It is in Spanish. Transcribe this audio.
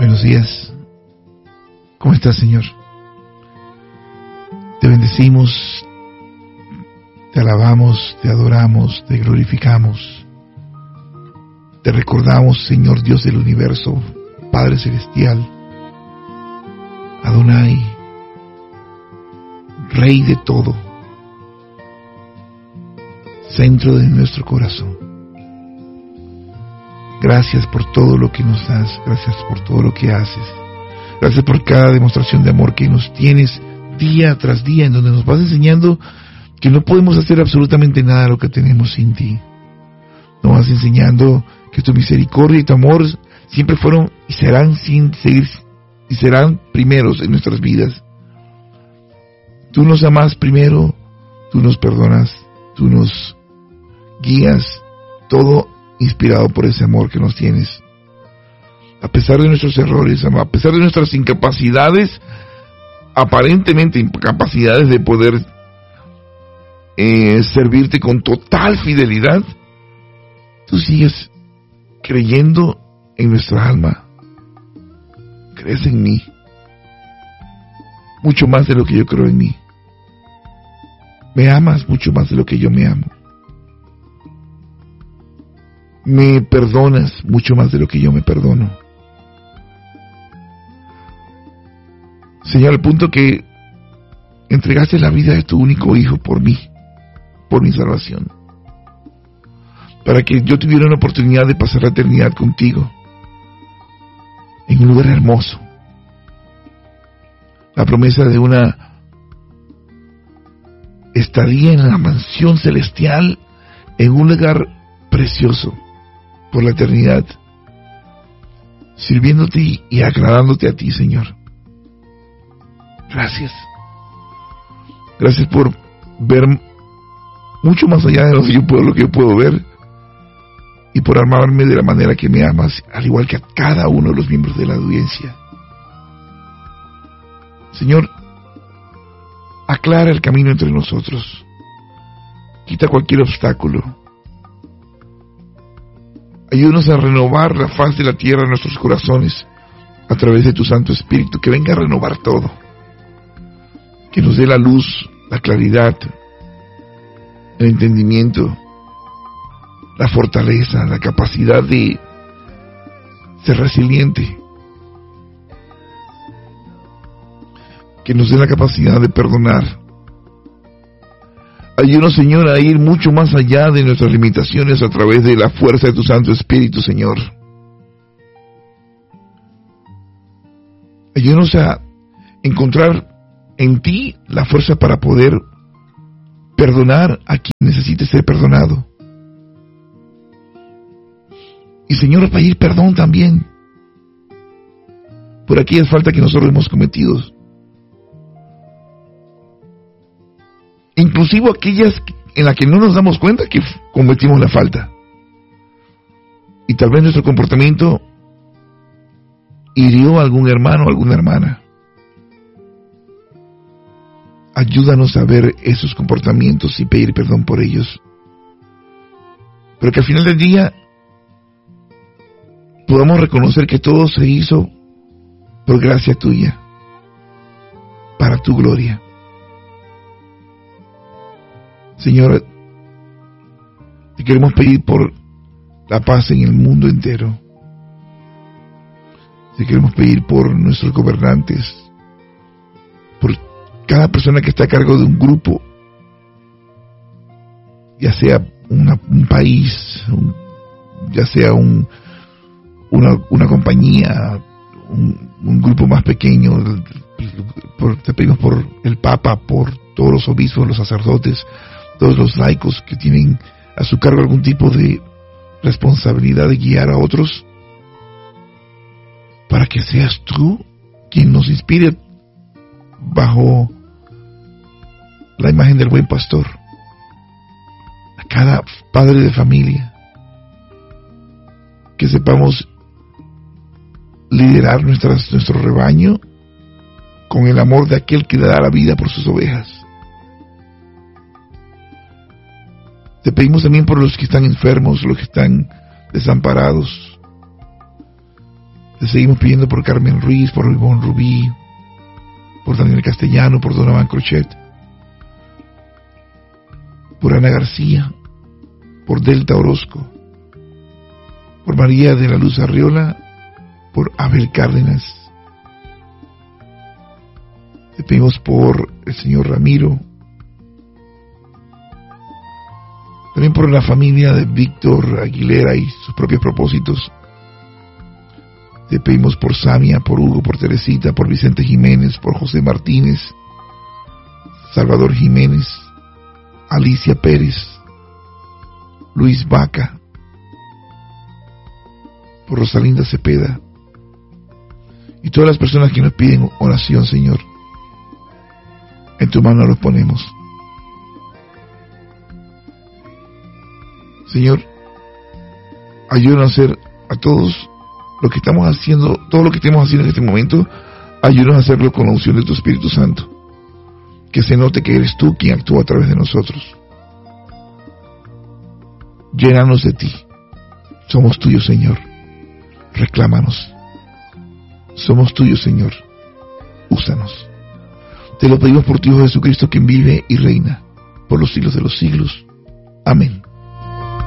Buenos días. ¿Cómo estás, Señor? Te bendecimos, te alabamos, te adoramos, te glorificamos. Te recordamos, Señor Dios del universo, Padre Celestial, Adonai, Rey de todo, centro de nuestro corazón. Gracias por todo lo que nos das, gracias por todo lo que haces, gracias por cada demostración de amor que nos tienes día tras día, en donde nos vas enseñando que no podemos hacer absolutamente nada de lo que tenemos sin ti. Nos vas enseñando que tu misericordia y tu amor siempre fueron y serán serán primeros en nuestras vidas. Tú nos amas primero, tú nos perdonas, tú nos guías, todo inspirado por ese amor que nos tienes. A pesar de nuestros errores, a pesar de nuestras incapacidades, aparentemente incapacidades de poder servirte con total fidelidad, tú sigues creyendo en nuestra alma. Crees en mí mucho más de lo que yo creo en mí. Me amas mucho más de lo que yo me amo. Me perdonas mucho más de lo que yo me perdono. Señor, al punto que entregaste la vida de tu único hijo por mí, por mi salvación, para que yo tuviera una oportunidad de pasar la eternidad contigo, en un lugar hermoso. La promesa de una estadía en la mansión celestial, en un lugar precioso, por la eternidad, sirviéndote y agradándote a ti, Señor. Gracias. Gracias por ver mucho más allá de lo que yo puedo ver, y por amarme de la manera que me amas, al igual que a cada uno de los miembros de la audiencia. Señor, aclara el camino entre nosotros. Quita cualquier obstáculo. Ayúdanos a renovar la faz de la tierra en nuestros corazones a través de tu Santo Espíritu, que venga a renovar todo, que nos dé la luz, la claridad, el entendimiento, la fortaleza, la capacidad de ser resiliente, que nos dé la capacidad de perdonar. Ayúdanos, Señor, a ir mucho más allá de nuestras limitaciones a través de la fuerza de tu Santo Espíritu, Señor. Ayúdanos a encontrar en ti la fuerza para poder perdonar a quien necesite ser perdonado. Y, Señor, pedir perdón también por aquellas faltas que nosotros hemos cometido. Inclusive aquellas en las que no nos damos cuenta que cometimos la falta. Y tal vez nuestro comportamiento hirió a algún hermano o alguna hermana. Ayúdanos a ver esos comportamientos y pedir perdón por ellos. Pero que al final del día podamos reconocer que todo se hizo por gracia tuya, para tu gloria. Señor, te queremos pedir por la paz en el mundo entero. Te queremos pedir por nuestros gobernantes, por cada persona que está a cargo de un grupo, ya sea un país, ya sea una compañía, un grupo más pequeño. Te pedimos por el Papa, por todos los obispos, los sacerdotes, todos los laicos que tienen a su cargo algún tipo de responsabilidad de guiar a otros, para que seas tú quien nos inspire bajo la imagen del buen pastor, a cada padre de familia, que sepamos liderar nuestro rebaño con el amor de aquel que le da la vida por sus ovejas. Te pedimos también por los que están enfermos, los que están desamparados. Te seguimos pidiendo por Carmen Ruiz, por Ivonne Rubí, por Daniel Castellano, por Donovan Crochet, por Ana García, por Delta Orozco, por María de la Luz Arriola, por Abel Cárdenas. Te pedimos por el señor Ramiro, también por la familia de Víctor Aguilera y sus propios propósitos. Te pedimos por Samia, por Hugo, por Teresita, por Vicente Jiménez, por José Martínez, Salvador Jiménez, Alicia Pérez, Luis Vaca, por Rosalinda Cepeda y todas las personas que nos piden oración, Señor. En tu mano los ponemos. Señor, ayúdanos a hacer a todos lo que estamos haciendo, todo lo que estemos haciendo en este momento, ayúdanos a hacerlo con la unción de tu Espíritu Santo. Que se note que eres tú quien actúa a través de nosotros. Llénanos de ti. Somos tuyos, Señor. Reclámanos. Somos tuyos, Señor. Úsanos. Te lo pedimos por tu Hijo Jesucristo, quien vive y reina por los siglos de los siglos. Amén.